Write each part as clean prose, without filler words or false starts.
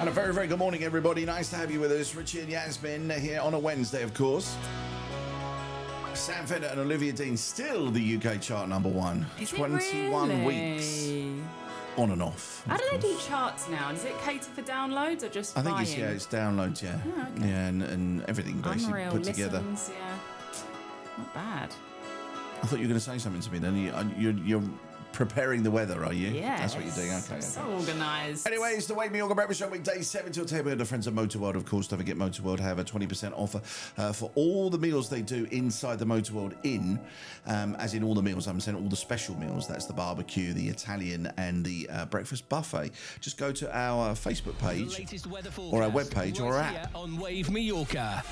And a very, very good morning, everybody. Nice to have you with us. Richie and Yasmin here on a Wednesday, of course. Sam Fender and Olivia Dean still the UK chart number one. Is 21 it really? weeks on and off. How do they do charts now? Does it cater for downloads or just I think buying? it's downloads, yeah. Oh, okay. Yeah, and everything basically Unreal, put together. listens, yeah. Not bad. I thought you were going to say something to me then. You're preparing the weather, are you? Yeah. That's what you're doing. Okay. So organised. Anyway, it's the Wake Me Yorker Breakfast Show, weekdays 7 till 10 with the friends of Motorworld. Of course, don't forget Motorworld have a 20% offer for all the meals they do inside the Motorworld Inn, as in all the meals. I'm saying all the special meals. That's the barbecue, the Italian, and the breakfast buffet. Just go to our Facebook page or our webpage or our app. On Wave Mallorca.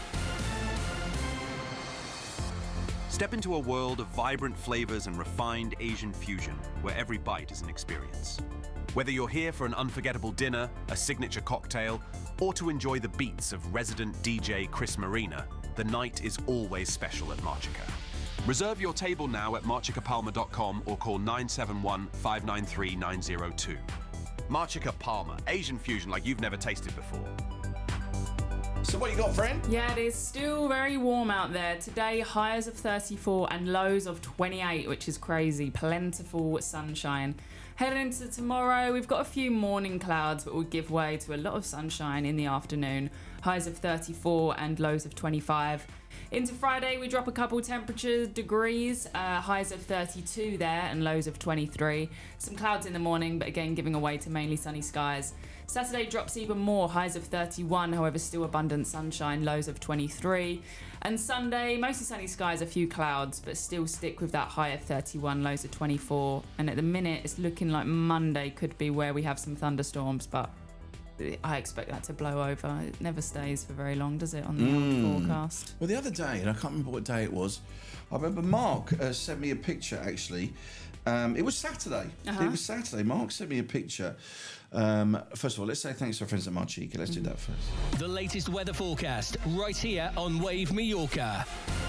Step into a world of vibrant flavors and refined Asian fusion, where every bite is an experience. Whether you're here for an unforgettable dinner, a signature cocktail, or to enjoy the beats of resident DJ Chris Marina, the night is always special at Marchica. Reserve your table now at marchicapalma.com or call 971 593 902. Marchica Palma, Asian fusion like you've never tasted before. So what you got, friend? Yeah, it is still very warm out there. Today, highs of 34 and lows of 28, which is crazy. Plentiful sunshine. Heading into tomorrow, we've got a few morning clouds, but we'll give way to a lot of sunshine in the afternoon. Highs of 34 and lows of 25. Into Friday, we drop a couple temperature degrees, highs of 32 there and lows of 23. Some clouds in the morning, but again giving away to mainly sunny skies. Saturday drops even more, highs of 31, however still abundant sunshine, lows of 23. And Sunday, mostly sunny skies, a few clouds, but still stick with that high of 31, lows of 24. And at the minute, it's looking like Monday could be where we have some thunderstorms, but I expect that to blow over. It never stays for very long, does it, on the old forecast? Well, the other day, and I can't remember what day it was, I remember Mark sent me a picture, actually. It was Saturday. Uh-huh. It was Saturday. Mark sent me a picture. First of all, let's say thanks to our friends at Marchica. Let's do that first. The latest weather forecast right here on Wave Mallorca.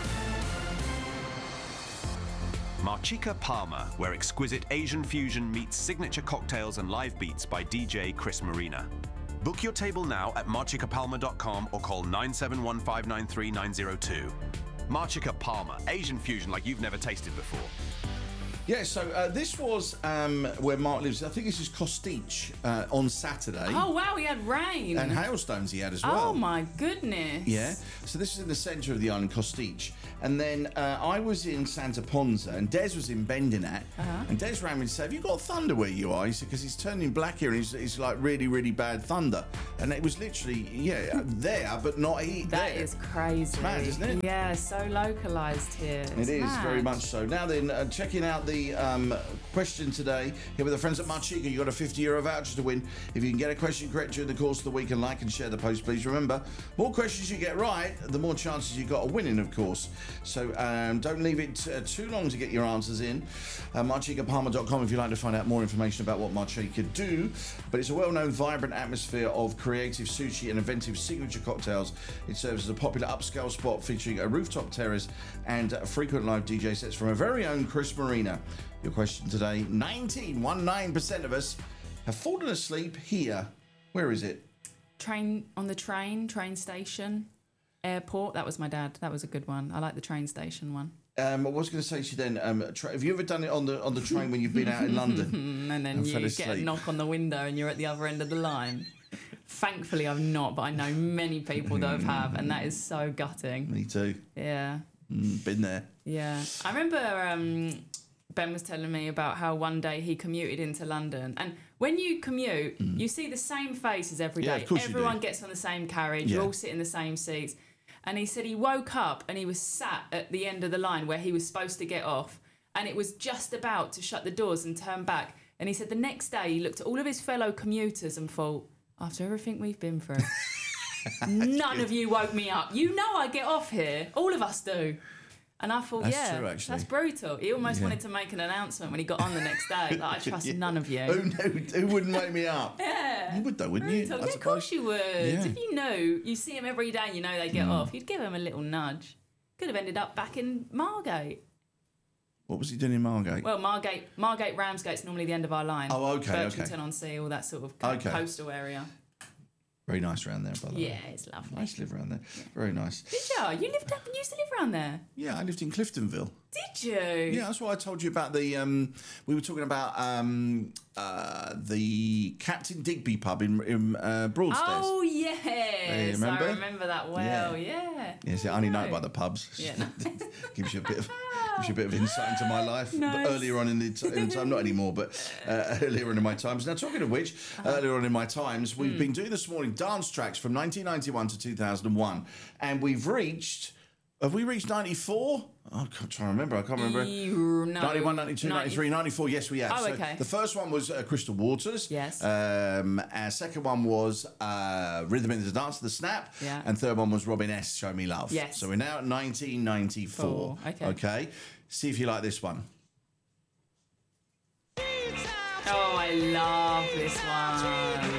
Marchica Palma, where exquisite Asian fusion meets signature cocktails and live beats by DJ Chris Marina. Book your table now at marchicapalma.com or call 971 593 902. Marchica Palma, Asian fusion like you've never tasted before. Yeah, so this was where Mark lives. I think this is Costitch on Saturday. Oh, wow, he had rain. And hailstones he had as well. Oh, my goodness. Yeah, so this is in the centre of the island, Costitch. And then I was in Santa Ponza and Des was in Bendinat. And Des rang me and said, have you got thunder where you are? He said, because it's turning black here and it's like really, really bad thunder. And it was literally, there, but not here. That is crazy. It's mad, isn't it? Yeah, so localised here. It is, very much so. Now then, checking out the question today, here with the friends at Marchica, you got a €50 voucher to win. If you can get a question correct during the course of the week and like and share the post, please remember, more questions you get right, the more chances you got of winning, of course. So don't leave it too long to get your answers in. MarchicaPalma.com if you'd like to find out more information about what Marchica do. But it's a well-known, vibrant atmosphere of creative sushi and inventive signature cocktails. It serves as a popular upscale spot featuring a rooftop terrace and frequent live DJ sets from our very own Chris Marina. Your question today, 19% of us have fallen asleep here. Where is it? Train station, airport. That was my dad. That was a good one. I like the train station one. I was going to say to you then, have you ever done it on the train when you've been out in London? And then you get a knock on the window and you're at the other end of the line. Thankfully, I've not, but I know many people that have, and that is so gutting. Me too. Yeah. Been there. Yeah. I remember Ben was telling me about how one day he commuted into London. And when you commute, you see the same faces every day. Of course Everyone you do. gets on the same carriage. You all sit in the same seats. And he said he woke up and he was sat at the end of the line where he was supposed to get off. And it was just about to shut the doors and turn back. And he said the next day he looked at all of his fellow commuters and thought, after everything we've been through, none of you woke me up. You know I get off here. All of us do. And I thought, That's true, actually. that's brutal. He almost wanted to make an announcement when he got on the next day. Like, I trust none of you. Who wouldn't wake me up? Yeah. You would though, wouldn't you? Brutal. Yeah, of course you would. Yeah. If you know, you see them every day and you know they get off, you'd give them a little nudge. Could have ended up back in Margate. What was he doing in Margate? Well, Margate, Ramsgate's normally the end of our line. Oh, okay, Birchington on Sea, all that sort of coastal area. Very nice around there, by the way. Yeah, it's lovely. Nice to live around there. Very nice. Did you? You used to live around there? Yeah, I lived in Cliftonville. Did you? Yeah, that's why I told you about the. We were talking about the Captain Digby pub in Broadstairs. Oh yes, remember? I remember that well. Yeah. Yes, I only know about the pubs. Yeah. No. gives you a bit of insight into my life. Nice. But earlier on in the time, not anymore, but earlier on in my times. Now, talking of which, earlier on in my times, we've been doing this morning dance tracks from 1991 to 2001, and we've reached. Have we reached 94? Oh, I'm trying to remember. I can't remember. 91, 92, 93, 94. Yes, we have. Oh, So okay. the first one was Crystal Waters. Yes. Our second one was Rhythm in the Dance, The Snap. Yeah. And third one was Robin S, Show Me Love. Yes. So we're now at 1994. Okay. Okay. See if you like this one. Oh, I love this one.